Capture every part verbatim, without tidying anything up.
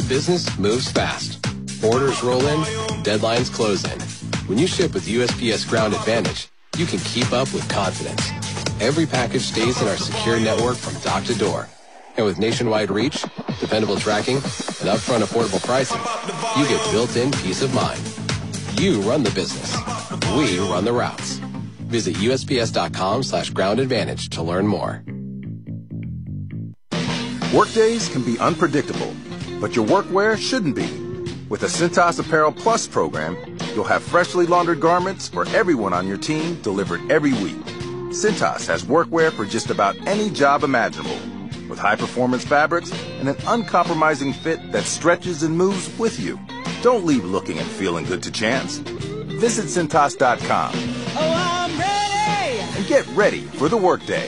Business moves fast. Orders roll in, deadlines close in. When you ship with U S P S Ground Advantage, you can keep up with confidence. Every package stays in our secure network from dock to door. And with nationwide reach, dependable tracking, and upfront affordable pricing, you get built-in peace of mind. You run the business. We run the routes. Visit U S P S dot com slash ground advantage to learn more. Workdays can be unpredictable, but your workwear shouldn't be. With the Cintas Apparel Plus program, you'll have freshly laundered garments for everyone on your team delivered every week. Cintas has workwear for just about any job imaginable, with high-performance fabrics and an uncompromising fit that stretches and moves with you. Don't leave looking and feeling good to chance. Visit Cintas dot com. Oh, I'm ready! And get ready for the workday.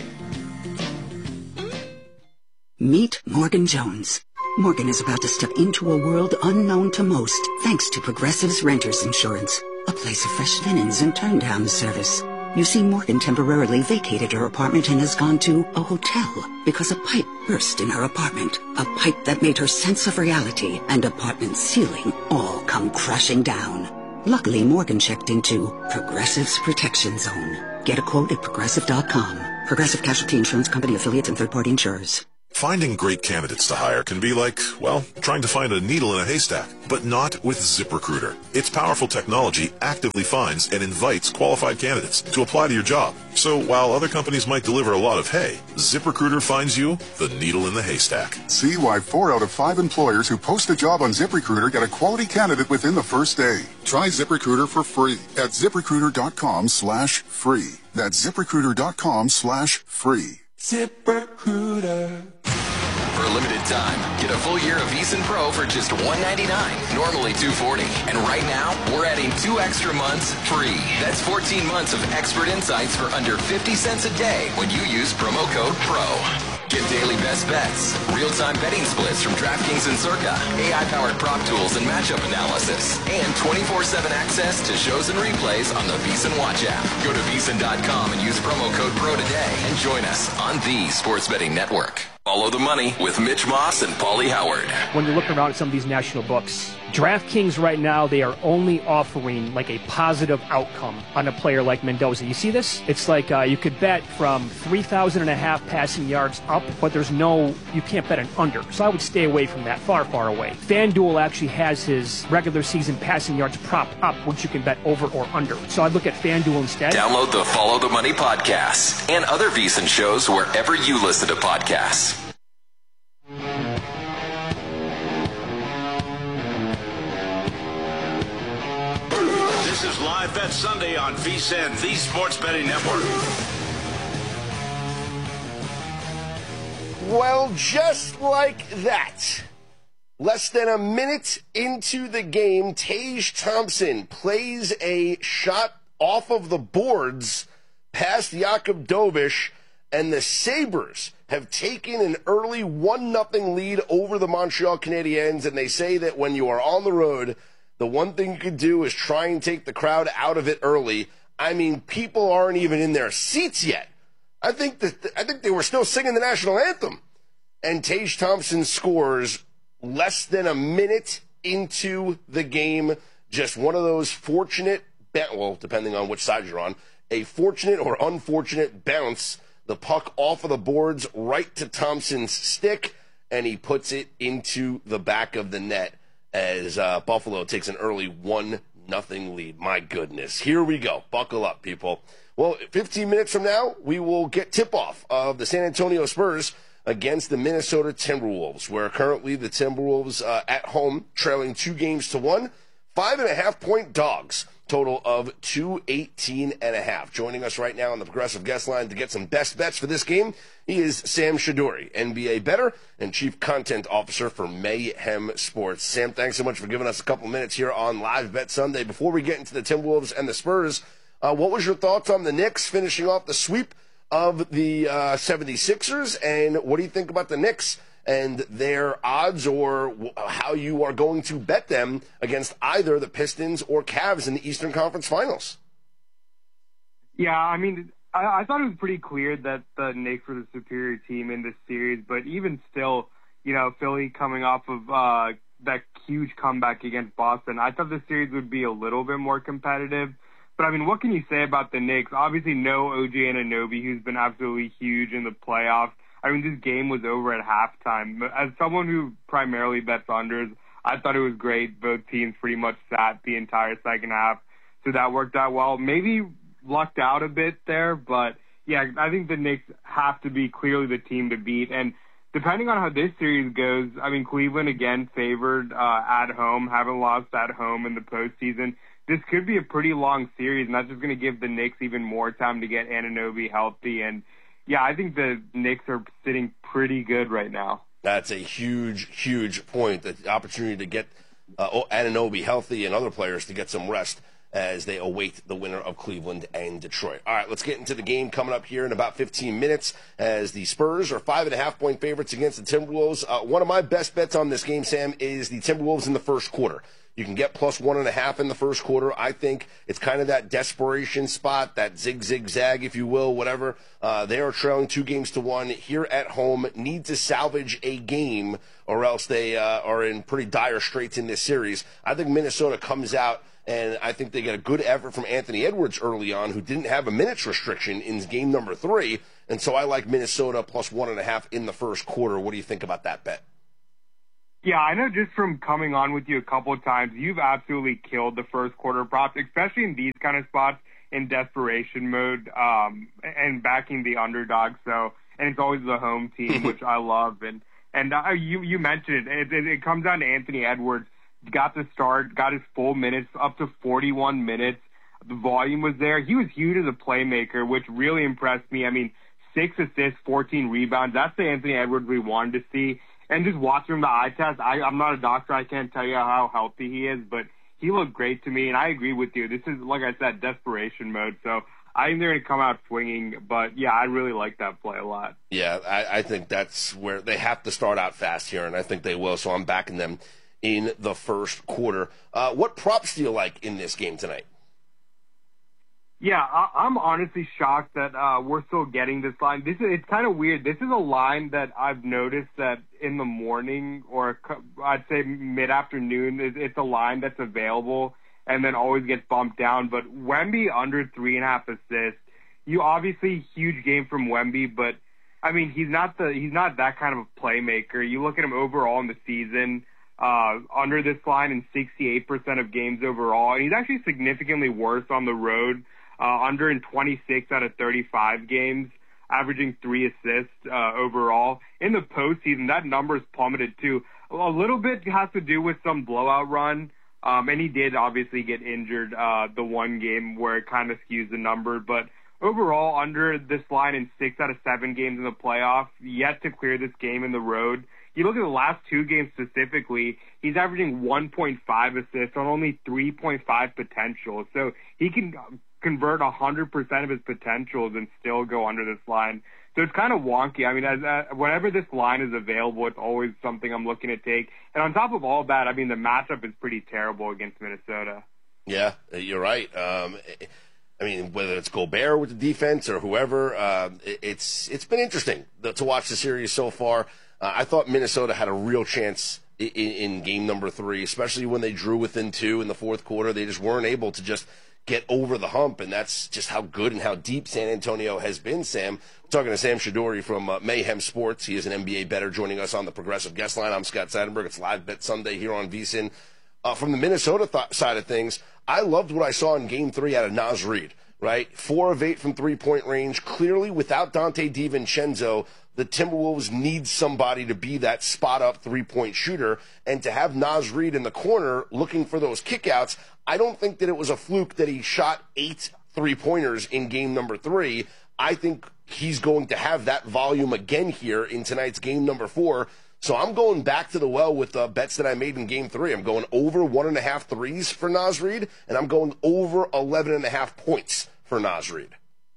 Meet Morgan Jones. Morgan is about to step into a world unknown to most, thanks to Progressive's Renters Insurance, a place of fresh linens and turn-down service. You see, Morgan temporarily vacated her apartment and has gone to a hotel because a pipe burst in her apartment. A pipe that made her sense of reality and apartment ceiling all come crashing down. Luckily, Morgan checked into Progressive's Protection Zone. Get a quote at Progressive dot com. Progressive Casualty Insurance Company, affiliates, and third-party insurers. Finding great candidates to hire can be like, well, trying to find a needle in a haystack, but not with ZipRecruiter. Its powerful technology actively finds and invites qualified candidates to apply to your job. So while other companies might deliver a lot of hay, ZipRecruiter finds you the needle in the haystack. See why four out of five employers who post a job on ZipRecruiter get a quality candidate within the first day. Try ZipRecruiter for free at ZipRecruiter dot com slash free. That's ZipRecruiter dot com slash free. ZipRecruiter. For a limited time, get a full year of VEASAN Pro for just one ninety-nine, normally two forty. And right now, we're adding two extra months free. That's fourteen months of expert insights for under fifty cents a day when you use promo code PRO. Get daily best bets, real-time betting splits from DraftKings and Circa, A I-powered prop tools and matchup analysis, and twenty-four seven access to shows and replays on the VEASAN Watch app. Go to VEASAN dot com and use promo code PRO today and join us on the Sports Betting Network. Follow the money with Mitch Moss and Paulie Howard. When you look around at some of these national books, DraftKings right now, they are only offering like a positive outcome on a player like Mendoza. You see this? It's like uh, you could bet from three thousand and a half passing yards up, but there's no, you can't bet an under. So I would stay away from that, far, far away. FanDuel actually has his regular season passing yards propped up, which you can bet over or under. So I'd look at FanDuel instead. Download the Follow the Money podcast and other VEASAN shows wherever you listen to podcasts. This is Live Bet Sunday on VEASAN, the Sports Betting Network. Well, just like that, less than a minute into the game, Tage Thompson plays a shot off of the boards past Jakub Dovish, and the Sabres have taken an early one nothing lead over the Montreal Canadiens, and they say that when you are on the road, the one thing you can do is try and take the crowd out of it early. I mean, people aren't even in their seats yet. I think that I think they were still singing the national anthem. And Tage Thompson scores less than a minute into the game. Just one of those fortunate, well, depending on which side you're on, a fortunate or unfortunate bounce. The puck off of the boards right to Thompson's stick, and he puts it into the back of the net as uh, Buffalo takes an early one nothing lead. My goodness. Here we go. Buckle up, people. Well, fifteen minutes from now, we will get tip-off of the San Antonio Spurs against the Minnesota Timberwolves, where currently the Timberwolves uh, at home trailing two games to one, five and a half point dogs, total of two eighteen and a half. Joining us right now on the Progressive Guest Line to get some best bets for this game, he is Sam Shaduri, N B A bettor and Chief Content Officer for Mayhem Sports. Sam, thanks so much for giving us a couple minutes here on Live Bet Sunday. Before we get into the Timberwolves and the Spurs, uh, what was your thoughts on the Knicks finishing off the sweep of the uh, seventy-sixers, and what do you think about the Knicks and their odds, or how you are going to bet them against either the Pistons or Cavs in the Eastern Conference Finals? Yeah, I mean, I, I thought it was pretty clear that the Knicks were the superior team in this series, but even still, you know, Philly coming off of uh, that huge comeback against Boston, I thought the series would be a little bit more competitive. But, I mean, what can you say about the Knicks? Obviously, no O G Anunoby, who's been absolutely huge in the playoffs. I mean, this game was over at halftime. As someone who primarily bets unders, I thought it was great. Both teams pretty much sat the entire second half, so that worked out well. Maybe lucked out a bit there, but, yeah, I think the Knicks have to be clearly the team to beat. And depending on how this series goes, I mean, Cleveland, again, favored uh, at home, haven't lost at home in the postseason. This could be a pretty long series, and that's just going to give the Knicks even more time to get Anunoby healthy. And, yeah, I think the Knicks are sitting pretty good right now. That's a huge, huge point, the opportunity to get uh, Anunoby healthy and other players to get some rest as they await the winner of Cleveland and Detroit. All right, let's get into the game coming up here in about fifteen minutes as the Spurs are five and a half point favorites against the Timberwolves. Uh, one of my best bets on this game, Sam, is the Timberwolves in the first quarter. You can get plus one and a half in the first quarter. I think it's kind of that desperation spot, that zig, zig, zag, if you will, whatever. Uh, they are trailing two games to one here at home, need to salvage a game or else they uh, are in pretty dire straits in this series. I think Minnesota comes out, and I think they get a good effort from Anthony Edwards early on, who didn't have a minutes restriction in game number three. And so I like Minnesota plus one and a half in the first quarter. What do you think about that bet? Yeah, I know just from coming on with you a couple of times, you've absolutely killed the first quarter props, especially in these kind of spots in desperation mode um, and backing the underdog. So, and it's always the home team, which I love. And and uh, you you mentioned it, it. It comes down to Anthony Edwards. Got the start, got his full minutes, up to forty-one minutes. The volume was there. He was huge as a playmaker, which really impressed me. I mean, six assists, fourteen rebounds. That's the Anthony Edwards we wanted to see. And just watching him the eye test, I, I'm not a doctor. I can't tell you how healthy he is, but he looked great to me. And I agree with you. This is, like I said, desperation mode. So I think they're going to come out swinging. But, yeah, I really like that play a lot. Yeah, I, I think that's where they have to start out fast here, and I think they will. So I'm backing them in the first quarter. Uh, what props do you like in this game tonight? Yeah, I, I'm honestly shocked that uh, we're still getting this line. This is, it's kind of weird. This is a line that I've noticed that in the morning or I'd say mid-afternoon, it's a line that's available and then always gets bumped down. But Wemby under three and a half assists. You obviously huge game from Wemby, but I mean he's not the he's not that kind of a playmaker. You look at him overall in the season. Uh, under this line in sixty-eight percent of games overall, and he's actually significantly worse on the road. Uh, under in twenty-six out of thirty-five games, averaging three assists uh, overall. In the postseason, that number's plummeted too. A little bit has to do with some blowout run, um, and he did obviously get injured uh, the one game where it kind of skews the number. But overall, under this line in six out of seven games in the playoffs, yet to clear this game in the road. You look at the last two games specifically, he's averaging one point five assists on only three point five potential. So he can convert one hundred percent of his potentials and still go under this line. So it's kind of wonky. I mean, as, uh, whenever this line is available, it's always something I'm looking to take. And on top of all that, I mean, the matchup is pretty terrible against Minnesota. Yeah, you're right. Um, I mean, whether it's Gobert with the defense or whoever, uh, it's it's been interesting to watch the series so far. Uh, I thought Minnesota had a real chance in, in game number three, especially when they drew within two in the fourth quarter. They just weren't able to just get over the hump, and that's just how good and how deep San Antonio has been, Sam. We're talking to Sam Shadori from uh, Mayhem Sports. He is an N B A bettor joining us on the Progressive Guest Line. I'm Scott Seidenberg. It's Live Bet Sunday here on VSiN. Uh, from the Minnesota th- side of things, I loved what I saw in game three out of Naz Reid, right? Four of eight from three-point range. Clearly, without Dante DiVincenzo, the Timberwolves need somebody to be that spot-up three-point shooter, and to have Naz Reid in the corner looking for those kickouts, I don't think that it was a fluke that he shot eight three-pointers in game number three. I think he's going to have that volume again here in tonight's game number four. So I'm going back to the well with uh, bets that I made in game three. I'm going over one and a half threes for Naz Reid, and I'm going over eleven and a half points for Naz Reid.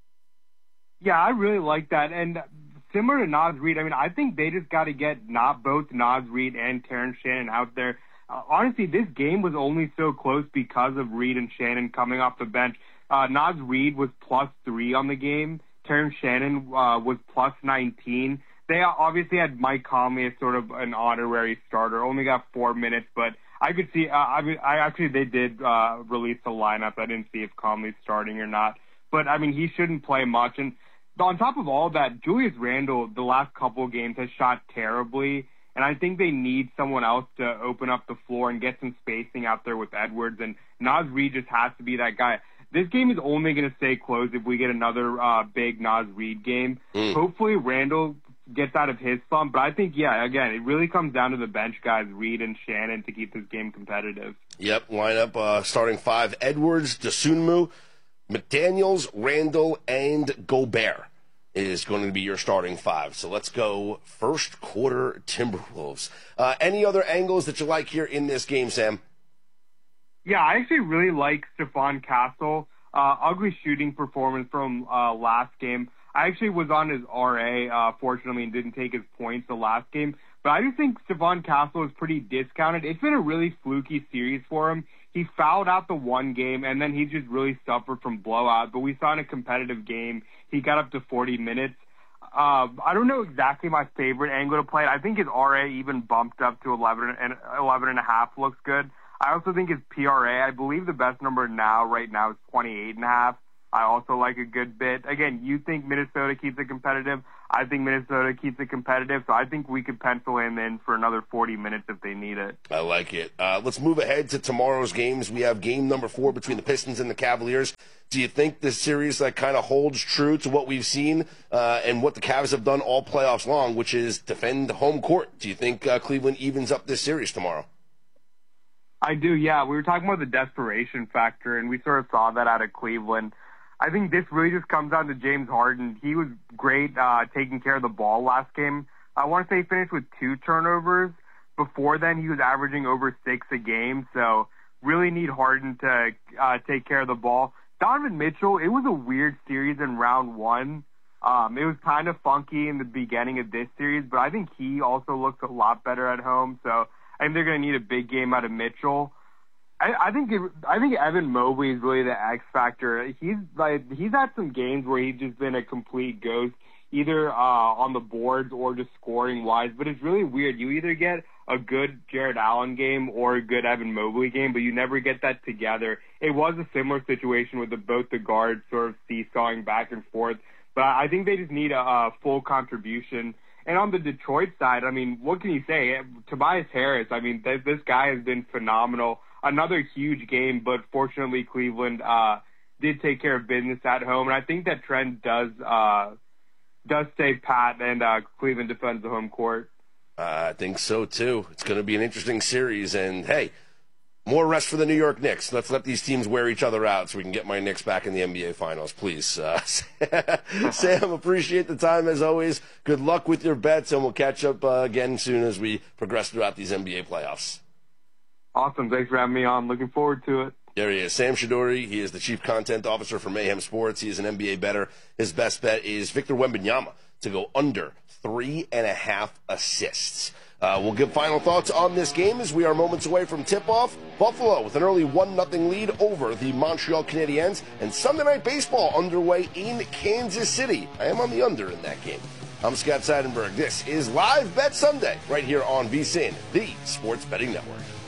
Yeah, I really like that. And similar to Naz Reid, I mean, I think they just got to get not both Naz Reid and Terrence Shannon out there. Uh, honestly, this game was only so close because of Reid and Shannon coming off the bench. Uh, Naz Reid was plus three on the game. Terrence Shannon uh, was plus nineteen. they obviously had Mike Conley as sort of an honorary starter, only got four minutes, but I could see, uh, I mean, I actually, they did uh, release the lineup. I didn't see if Conley's starting or not, but I mean, he shouldn't play much. And on top of all that, Julius Randle, the last couple of games, has shot terribly. And I think they need someone else to open up the floor and get some spacing out there with Edwards. And Naz Reid just has to be that guy. This game is only going to stay close if we get another uh, big Naz Reid game. Mm. Hopefully Randle gets out of his slump. But I think, yeah, again, it really comes down to the bench guys, Reid and Shannon, to keep this game competitive. Yep, lineup uh, starting five, Edwards, Dosunmu, McDaniels, Randle, and Gobert is going to be your starting five. So let's go first quarter Timberwolves. Uh, any other angles that you like here in this game, Sam? Yeah, I actually really like Stephon Castle. Uh, ugly shooting performance from uh, last game. I actually was on his R A, uh, fortunately, and didn't take his points the last game. But I just think Stephon Castle is pretty discounted. It's been a really fluky series for him. He fouled out the one game, and then he just really suffered from blowout. But we saw in a competitive game, he got up to forty minutes. Uh, I don't know exactly my favorite angle to play. I think his R A even bumped up to eleven and eleven and a half looks good. I also think his P R A, I believe the best number now, right now, is twenty-eight and a half. I also like a good bit. Again, you think Minnesota keeps it competitive. I think Minnesota keeps it competitive, so I think we could pencil him in for another forty minutes if they need it. I like it. Uh, let's move ahead to tomorrow's games. We have game number four between the Pistons and the Cavaliers. Do you think this series like kind of holds true to what we've seen uh, and what the Cavs have done all playoffs long, which is defend home court? Do you think uh, Cleveland evens up this series tomorrow? I do, yeah. We were talking about the desperation factor, and we sort of saw that out of Cleveland. I think this really just comes down to James Harden. He was great uh, taking care of the ball last game. I want to say he finished with two turnovers. Before then, he was averaging over six a game, so really need Harden to uh, take care of the ball. Donovan Mitchell, it was a weird series in round one. Um, it was kind of funky in the beginning of this series, but I think he also looks a lot better at home, so I think they're going to need a big game out of Mitchell. I, I think it, I think Evan Mobley is really the X factor. He's like he's had some games where he's just been a complete ghost, either uh, on the boards or just scoring wise. But it's really weird. You either get a good Jared Allen game or a good Evan Mobley game, but you never get that together. It was a similar situation with the, both the guards sort of seesawing back and forth. But I think they just need a, a full contribution. And on the Detroit side, I mean, what can you say? Tobias Harris, I mean, th- this guy has been phenomenal. Another huge game, but fortunately Cleveland uh, did take care of business at home. And I think that trend does uh, does stay pat, and uh, Cleveland defends the home court. Uh, I think so, too. It's going to be an interesting series. And, hey, more rest for the New York Knicks. Let's let these teams wear each other out so we can get my Knicks back in the N B A Finals, please. Uh, Sam, appreciate the time as always. Good luck with your bets, and we'll catch up uh, again soon as we progress throughout these N B A playoffs. Awesome. Thanks for having me on. Looking forward to it. There he is, Sam Shadori. He is the Chief Content Officer for Mayhem Sports. He is an N B A bettor. His best bet is Victor Wembanyama to go under three and a half assists. Uh, we'll give final thoughts on this game as we are moments away from tip-off. Buffalo with an early one nothing lead over the Montreal Canadiens. And Sunday Night Baseball underway in Kansas City. I am on the under in that game. I'm Scott Seidenberg. This is Live Bet Sunday right here on VSiN, the Sports Betting Network.